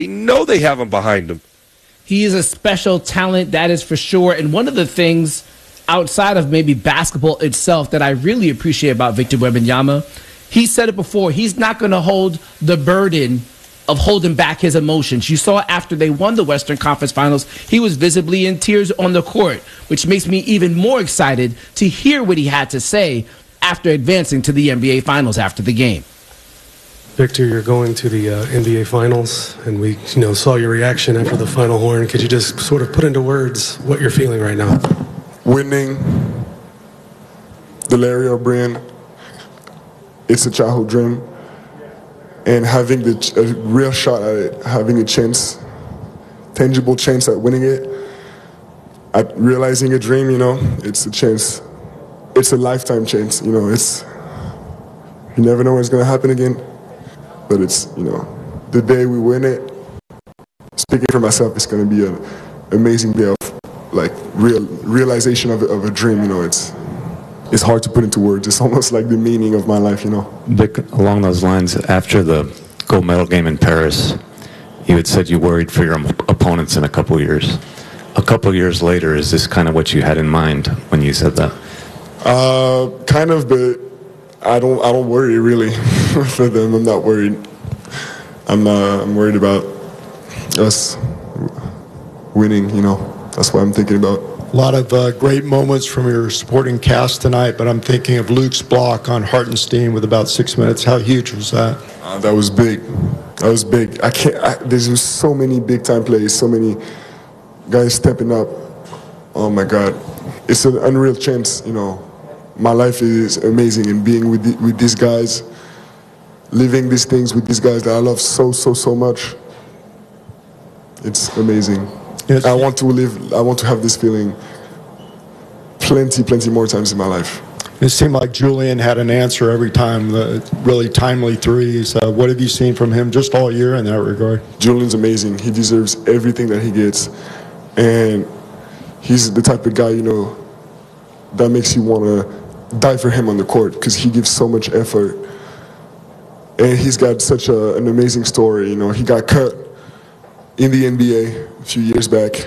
They know they have him behind them. He is a special talent, that is for sure. And one of the things outside of maybe basketball itself that I really appreciate about Victor Wembanyama, he said it before, he's not going to hold the burden of holding back his emotions. You saw after they won the Western Conference Finals, he was visibly in tears on the court, which makes me even more excited to hear what he had to say after advancing to the NBA Finals after the game. Victor, you're going to the NBA Finals, and we saw your reaction after the final horn. Could you just sort of put into words what you're feeling right now? Winning the Larry O'Brien, it's a childhood dream. And having a real shot at it, having a chance, tangible chance at winning it, at realizing a dream, it's a chance. It's a lifetime chance, you never know when it's going to happen again. But it's, the day we win it, speaking for myself, it's going to be an amazing day of, realization of a dream, It's hard to put into words. It's almost like the meaning of my life, Vic, along those lines, after the gold medal game in Paris, you had said you worried for your opponents in a couple years. A couple years later, is this kind of what you had in mind when you said that? Kind of, but I don't worry really for them. I'm not worried. I'm worried about us winning. That's what I'm thinking about. A lot of great moments from your supporting cast tonight, but I'm thinking of Luke's block on Hartenstein with about 6 minutes. How huge was that? That was big. That was big. There's so many big time plays, so many guys stepping up. Oh my God, it's an unreal chance. My life is amazing, and being with these guys, living these things with these guys that I love so much. It's amazing. Yes. I want to have this feeling plenty more times in my life. It seemed like Julian had an answer every time, the really timely threes. What have you seen from him just all year in that regard? Julian's amazing. He deserves everything that he gets. And he's the type of guy, that makes you want to die for him on the court because he gives so much effort. And he's got such an amazing story. He got cut in the NBA a few years back.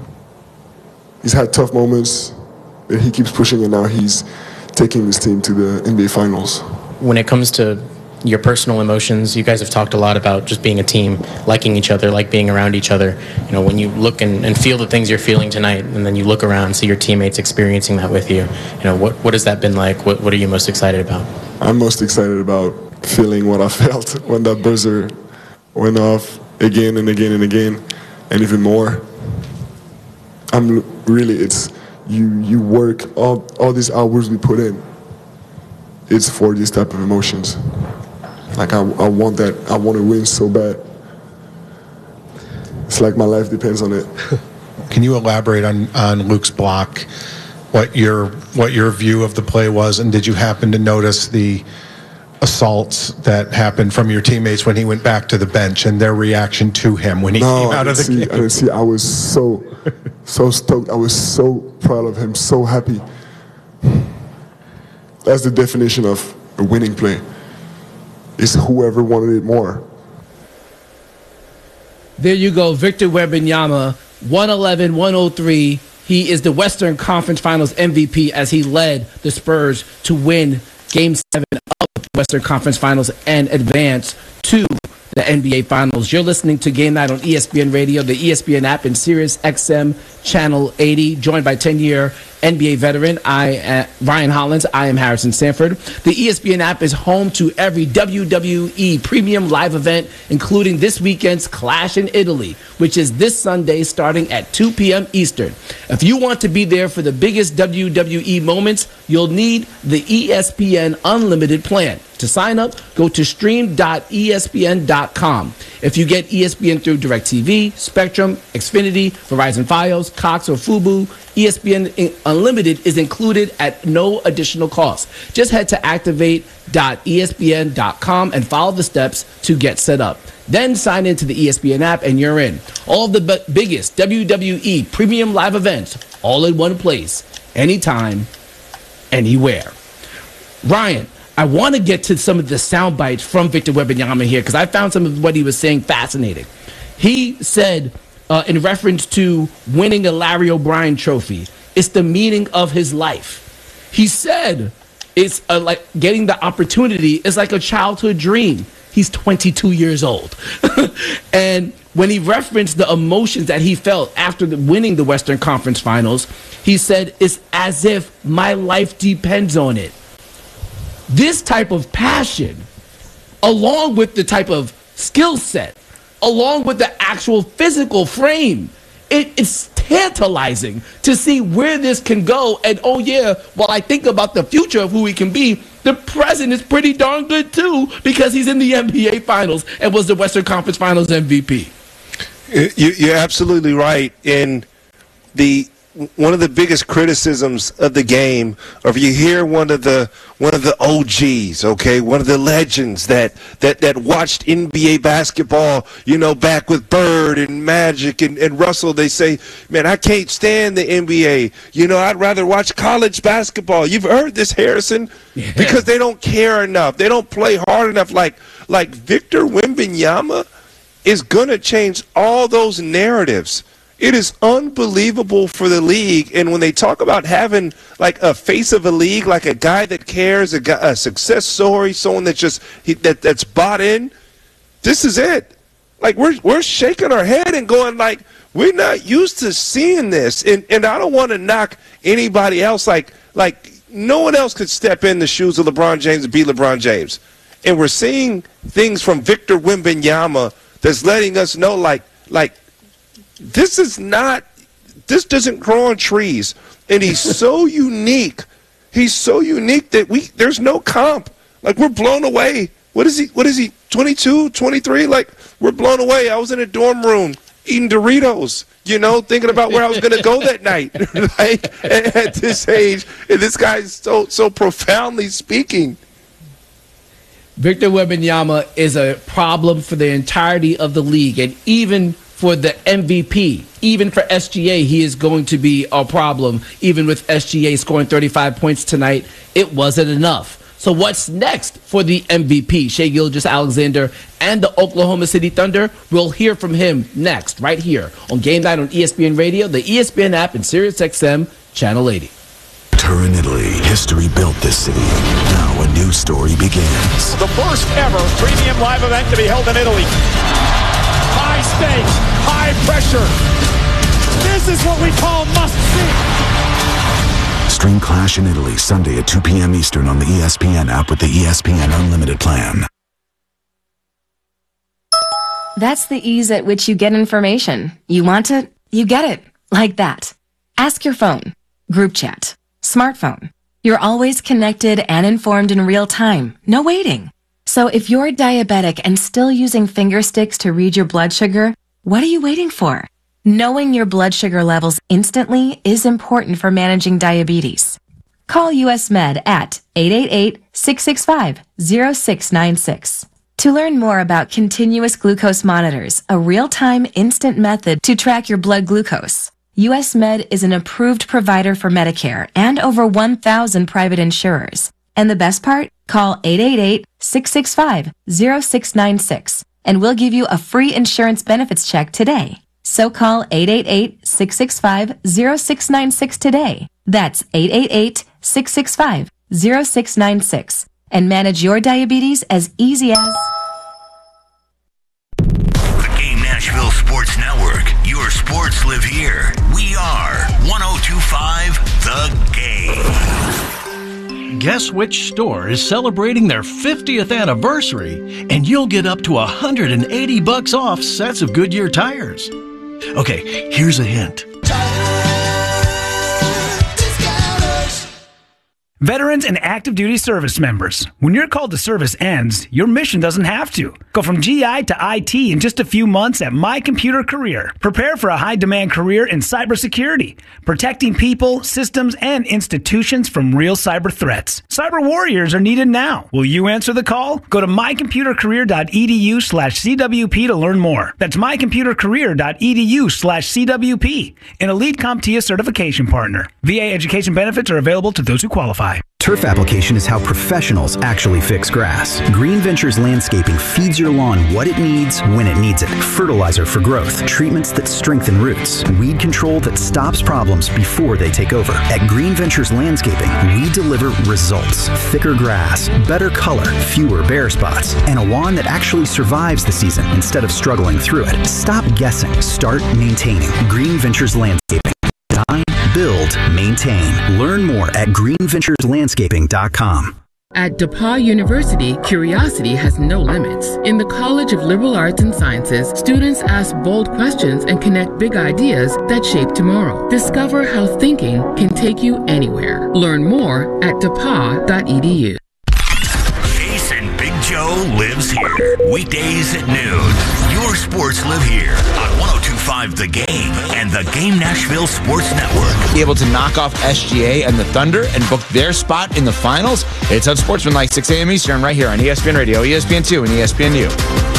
He's had tough moments, but he keeps pushing, and now he's taking this team to the NBA Finals. When it comes to your personal emotions, you guys have talked a lot about just being a team, liking each other, like being around each other. When you look and feel the things you're feeling tonight, and then you look around and see your teammates experiencing that with you, what has that been like? What are you most excited about? I'm most excited about feeling what I felt when that buzzer went off again and again and again, and even more. It's you work all these hours we put in. It's for this type of emotions. I want that. I want to win so bad. It's like my life depends on it. Can you elaborate on Luke's block, what your view of the play was, and did you happen to notice the assaults that happened from your teammates when he went back to the bench and their reaction to him when he came out of the game? I didn't see. I was so stoked. I was so proud of him, so happy. That's the definition of a winning play. It's whoever wanted it more. There you go, Victor Wembanyama, 111-103. He is the Western Conference Finals MVP as he led the Spurs to win Game 7 of the Western Conference Finals and advance to the NBA Finals. You're listening to Game Night on ESPN Radio, the ESPN app, and Sirius XM Channel 80, joined by 10-year NBA veteran Ryan Hollins. I am Harrison Sanford. The ESPN app is home to every WWE premium live event, including this weekend's Clash in Italy, which is this Sunday starting at 2 p.m. Eastern. If you want to be there for the biggest WWE moments, you'll need the ESPN Unlimited plan. To sign up, go to stream.espn.com. If you get ESPN through DirecTV, Spectrum, Xfinity, Verizon Fios, Cox, or Fubo, ESPN Unlimited is included at no additional cost. Just head to activate.espn.com and follow the steps to get set up. Then sign into the ESPN app and you're in. All of the biggest WWE premium live events, all in one place, anytime, anywhere. Ryan, I want to get to some of the sound bites from Victor Wembanyama here because I found some of what he was saying fascinating. He said, in reference to winning a Larry O'Brien trophy, it's the meaning of his life. He said it's like getting the opportunity is like a childhood dream. He's 22 years old. And when he referenced the emotions that he felt after winning the Western Conference Finals, he said, it's as if my life depends on it. This type of passion, along with the type of skill set, along with the actual physical frame, it's tantalizing to see where this can go. And oh yeah, while I think about the future of who he can be, the present is pretty darn good too, because he's in the NBA Finals and was the Western Conference Finals MVP. You're absolutely right. And one of the biggest criticisms of the game, or if you hear one of the OGs, okay, one of the legends that watched NBA basketball, back with Bird and Magic and Russell, they say, man, I can't stand the NBA. I'd rather watch college basketball. You've heard this, Harrison, because they don't care enough. They don't play hard enough. Like Victor Wembanyama is going to change all those narratives. It is unbelievable for the league, and when they talk about having like a face of a league, like a guy that cares, a success story, someone that's that's bought in, this is it. Like we're shaking our head and going like we're not used to seeing this, and I don't want to knock anybody else. Like no one else could step in the shoes of LeBron James and be LeBron James, and we're seeing things from Victor Wembanyama that's letting us know like. This doesn't grow on trees, and he's so unique. He's so unique that there's no comp. Like, we're blown away. What is he, 22, 23? Like, we're blown away. I was in a dorm room eating Doritos, thinking about where I was going to go that night. Like, at this age, and this guy's so profoundly speaking. Victor Wembanyama is a problem for the entirety of the league, and even for the MVP, even for SGA, he is going to be a problem. Even with SGA scoring 35 points tonight, it wasn't enough. So what's next for the MVP, Shai Gilgeous-Alexander and the Oklahoma City Thunder? We'll hear from him next, right here on Game Night on ESPN Radio, the ESPN app, and SiriusXM Channel 80. Turin, Italy. History built this city. Now a new story begins. The first ever premium live event to be held in Italy. High stakes, high pressure. This is what we call must-see. Stream Clash in Italy Sunday at 2 p.m. Eastern on the ESPN app with the ESPN Unlimited plan. That's the ease at which you get information. You want it, you get it. Like that. Ask your phone. Group chat. Smartphone. You're always connected and informed in real time. No waiting. So if you're diabetic and still using finger sticks to read your blood sugar, what are you waiting for? Knowing your blood sugar levels instantly is important for managing diabetes. Call US Med at 888-665-0696. To learn more about continuous glucose monitors, a real-time instant method to track your blood glucose, US Med is an approved provider for Medicare and over 1,000 private insurers. And the best part? Call 888-665-0696 and we'll give you a free insurance benefits check today. So call 888-665-0696 today. That's 888-665-0696 and manage your diabetes as easy as... The Game Nashville Sports Network. Your sports live here. We are 102.5 The Game. Guess which store is celebrating their 50th anniversary, and you'll get up to $180 off sets of Goodyear tires. Okay, here's a hint. Veterans and active duty service members, when your call to service ends, your mission doesn't have to. Go from GI to IT in just a few months at My Computer Career. Prepare for a high-demand career in cybersecurity, protecting people, systems, and institutions from real cyber threats. Cyber warriors are needed now. Will you answer the call? Go to mycomputercareer.edu/CWP to learn more. That's mycomputercareer.edu/CWP, an Elite CompTIA certification partner. VA education benefits are available to those who qualify. Turf application is how professionals actually fix grass. Green Ventures Landscaping feeds your lawn what it needs when it needs it. Fertilizer for growth, treatments that strengthen roots, weed control that stops problems before they take over. At Green Ventures Landscaping, we deliver results. Thicker grass, better color, fewer bare spots, and a lawn that actually survives the season instead of struggling through it. Stop guessing. Start maintaining. Green Ventures Landscaping. Design, build, maintain. Learn more at greenventureslandscaping.com. At DePauw University, curiosity has no limits. In the College of Liberal Arts and Sciences, students ask bold questions and connect big ideas that shape tomorrow. Discover how thinking can take you anywhere. Learn more at depaw.edu. Jason Big Joe lives here. Weekdays at noon. Your sports live here on 102.5 The Game and the Game Nashville Sports Network. Be able to knock off SGA and the Thunder and book their spot in the finals. It's Unsportsmanlike, 6 a.m. Eastern, right here on ESPN Radio, ESPN2, and ESPNU.